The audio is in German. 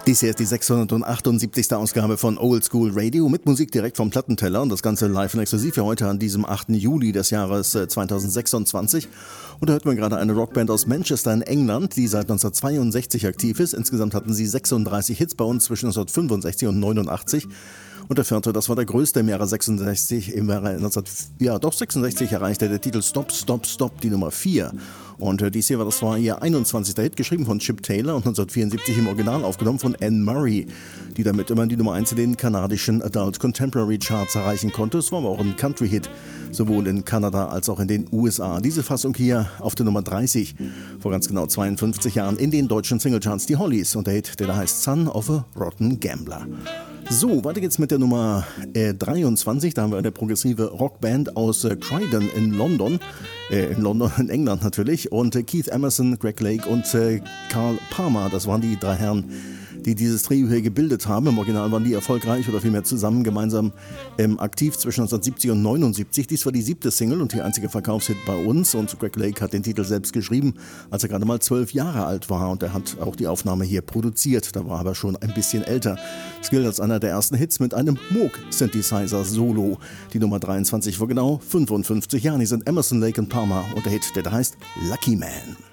Dies hier ist die 678. Ausgabe von Old School Radio mit Musik direkt vom Plattenteller und das Ganze live und exklusiv für heute an diesem 8. Juli des Jahres 2026. Und da hört man gerade eine Rockband aus Manchester in England, die seit 1962 aktiv ist. Insgesamt hatten sie 36 Hits bei uns zwischen 1965 und 1989. Und der vierte, das war der größte im Jahre 66. Im Jahre 1966 erreichte der Titel Stop, Stop, Stop die Nummer 4. Und dies hier das war ihr 21. Hit, geschrieben von Chip Taylor und 1974 im Original aufgenommen von Anne Murray, die damit immer die Nummer 1 in den kanadischen Adult Contemporary Charts erreichen konnte. Es war aber auch ein Country-Hit, sowohl in Kanada als auch in den USA. Diese Fassung hier auf der Nummer 30, vor ganz genau 52 Jahren in den deutschen Singlecharts, die Hollies und der Hit, der da heißt Son of a Rotten Gambler. So, weiter geht's mit der Nummer 23. Da haben wir eine progressive Rockband aus Croydon in London. In England natürlich. Und Keith Emerson, Greg Lake und Carl Palmer, das waren die drei Herren, die dieses Trio hier gebildet haben. Im Original waren die erfolgreich oder vielmehr zusammen gemeinsam aktiv zwischen 1970 und 1979. Dies war die 7. Single und die einzige Verkaufshit bei uns. Und Greg Lake hat den Titel selbst geschrieben, als er gerade mal 12 Jahre alt war. Und er hat auch die Aufnahme hier produziert. Da war er aber schon ein bisschen älter. Es gilt als einer der ersten Hits mit einem Moog-Synthesizer-Solo. Die Nummer 23 vor genau 55 Jahren. Hier sind Emerson, Lake und Palmer und der Hit, der da heißt Lucky Man.